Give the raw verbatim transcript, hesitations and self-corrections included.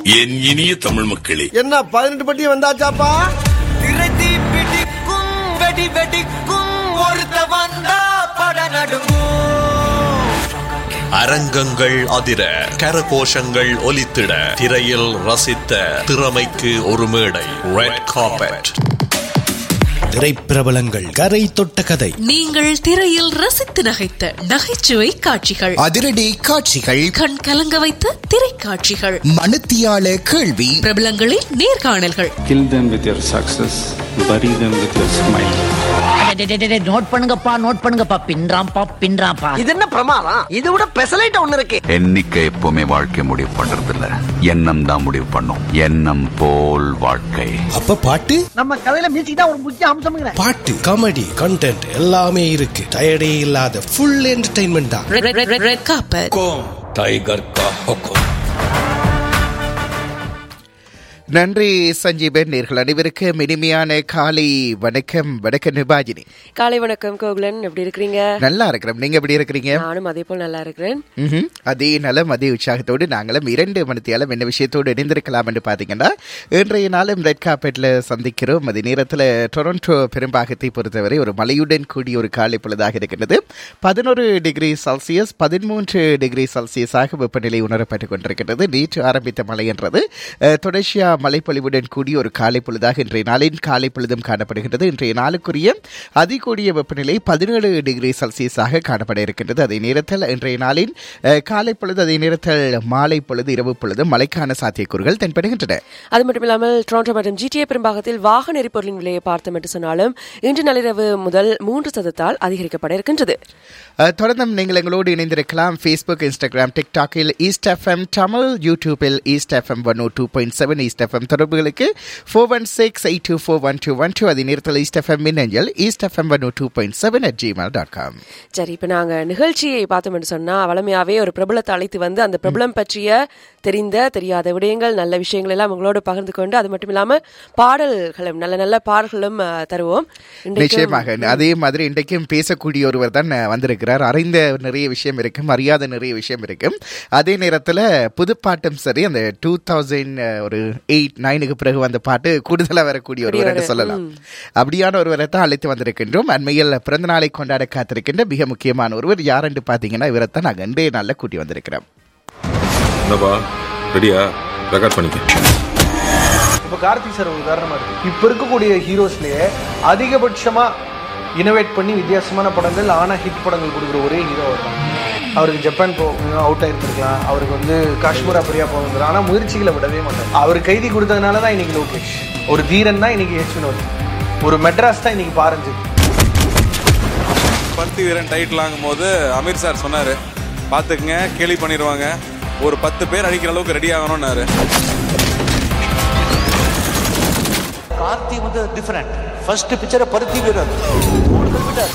என் இனிய தமிழ் மக்களே, என்ன பதினெட்டு பட்டி வந்தாச்சாப்பா? திரைதி பிடிக்கும் வெடி வெடிக்கும் ஒருத்த வந்தா பட நடுங்கும். அரங்கங்கள் அதிர, கரகோஷங்கள் ஒலித்திட, திரையில் ரசித்த திறமைக்கு ஒரு மேடை. Red carpet. திரைப்பிரபலங்கள் கரை தொட்ட கதை. நீங்கள் திரையில் ரசித்து நகைத்த நகைச்சுவை காட்சிகள், அதிரடி காட்சிகள், கண் கலங்க வைத்த திரைக்காட்சிகள், மனுத்தியால கேள்வி, பிரபலங்களின் நேர்காணல்கள். Kill them with your success, bury them with your smile. Note பண்ணுங்கப்பா, நோட் பண்ணுங்கப்பா. பின்றாம்பா பின்றாம்பா. இது என்ன பிரமாதம்? இது விட பெசலைட் ஒண்ணு இருக்கு. எண்ணிக்கை எப்பவுமே வாழ்க்கை முடிவு பண்றது இல்ல, எண்ணம் தான் முடிவு பண்ணும். எண்ணம் போல் வாழ்க்கை. அப்ப பாட்டு, நம்ம கதையில மியூசிக் தான் ஒரு முக்கிய அம்சம். பாட்டு, காமெடி, கண்டென்ட் எல்லாமே இருக்கு. டயர்டே இல்லாத ஃபுல் என்டர்டெயின்மெண்ட் தான் ரெட் கார்பெட். டைகர் கா ஹுக்கும். நன்றி சஞ்சீபன். நேர்கள் அனைவருக்கும் இனிமையான காலை வணக்கம். வணக்கம் நிபாஜினி. காலை வணக்கம் கோகுலன், எப்படி இருக்கிறீங்க? நல்லா இருக்கிறோம். நீங்க எப்படி இருக்கிறீங்க? நானும் அதே போல் நல்லா இருக்கிறேன். அதே நலம் அதே உற்சாகத்தோடு நாங்களும் இரண்டு மணித்தியாலும் என்ன விஷயத்தோடு இணைந்திருக்கலாம் என்று பாத்தீங்கன்னா, இன்றைய நாளும் ரெட் கார்பெட்ல சந்திக்கிறோம். அதே நேரத்தில் டொரண்டோ பெரும்பாகத்தை பொறுத்தவரை ஒரு மழையுடன் கூடிய ஒரு காலை பொழுதாக இருக்கின்றது. பதினோரு டிகிரி செல்சியஸ் பதிமூன்று டிகிரி செல்சியஸாக வெப்பநிலை உணரப்பட்டுக் கொண்டிருக்கின்றது. நேற்று ஆரம்பித்த மழை என்றது தொடர்ச்சியா மழைப்பொழிவுடன் கூடிய ஒரு காலை பொழுதாக இன்றைய நாளின் காலை பொழுதும் காணப்படுகின்றது. இன்றைய நாளுக்குரிய அதிகூடிய வெப்பநிலை பதினேழு டிகிரி செல்சியஸாக காணப்பட இருக்கின்றது. அதே நேரத்தில் இன்றைய நாளின் காலை பொழுது, அதே நேரத்தில் மாலை பொழுது, இரவு பொழுது மழைக்கான சாத்தியக்கூறுகள் தென்படுகின்றன. அது மட்டும் இல்லாமல் டொரண்டோ மற்றும் ஜிடிஏ பெரும்பாகத்தில் வாகன எரிபொருளின் விலையை பார்த்தோம் என்று சொன்னாலும் இன்று நள்ளிரவு முதல் மூன்று சதத்தால் அதிகரிக்கப்பட இருக்கின்றது. தொடர்ந்தும் நீங்கள் எங்களோடு இணைந்திருக்கலாம். Facebook, Instagram, டிக்டாக்கில் east FM Tamil, யூடியூபில் ஈஸ்ட் எஃப்எம் ஒன் ஓ two point seven east FM தொடர்புகளுக்கு four one six eight two four one two one two. அதே நேரத்தில் ஈஸ்ட் எஃப்எம் மின்னஞ்சல் east FM one O two point seven at Gmail dot com. சரி, இப்போ நாங்கள் நிகழ்ச்சியை பார்த்தோம் என்று சொன்னால் வளமையாகவே ஒரு பிரபலத்தை அழைத்து வந்து அந்த பிரபலம் பற்றிய தெரிந்த தெரியாத விடயங்கள், நல்ல விஷயங்கள் எல்லாம் உங்களோடு பகிர்ந்து கொண்டு, அது மட்டும் இல்லாமல் பாடல்களும் நல்ல நல்ல பாடல்களும் தருவோம். நிச்சயமாக அதே மாதிரி இன்றைக்கும் பேசக்கூடிய ஒருவர் தான் வந்திருக்கிறார். அறிந்த நிறைய விஷயம் இருக்கும், அறியாத நிறைய விஷயம் இருக்கும். அதே நேரத்தில் புதுப்பாட்டும் சரி, அந்த டூ தௌசண்ட் ஒரு எயிட் நைனுக்கு பிறகு வந்த பாட்டு கூடுதலாக வரக்கூடிய ஒருவர் என்று சொல்லலாம். அப்படியான ஒருவரை தான் அழைத்து வந்திருக்கின்றோம். அண்மையில் பிறந்த நாளை கொண்டாட காத்திருக்கின்ற மிக முக்கியமான ஒருவர் யார் என்று பார்த்தீங்கன்னா, இவரைத்தான் நாங்கள் இன்றைய நாளில் கூட்டி வந்திருக்கிறோம். இப்போ கார்த்திக் சார் ஒரு உதாரணமா இருக்கு. இப்ப இருக்கக்கூடிய ஹீரோஸ்லயே அதிகபட்சமா இனோவேட் பண்ணி வித்தியாசமான படங்கள், ஆனா ஹிட் படங்கள் கொடுக்குற ஒரே ஹீரோ அவர் தான். அவருக்கு ஜப்பான் போ அவுட் ஆயிருந்திருக்கலாம், அவருக்கு வந்து காஷ்மீரா பெரியா போயிருந்தாரு, ஆனா முயற்சிகளை விடவே மாட்டார். அவர் கைதி கொடுத்ததுனால தான் இன்னைக்கு லோகேஷ், ஒரு தீரன் தான் இன்னைக்கு எச் வினோத், ஒரு மெட்ராஸ் தான் இன்னைக்கு பாரஞ்சு. பருத்தி வீரன் டைட்டில் ஆகும் போது அமீர் சார் சொன்னாரு, பாத்துக்குங்க கேலி பண்ணிடுவாங்க, ஒரு பத்து பேர் அடிக்கிற அளவுக்கு ரெடி ஆகணும்னாரு. கார்த்தி வந்து டிஃபரெண்ட். ஃபர்ஸ்ட் பிக்சரை பருத்தி வீரன்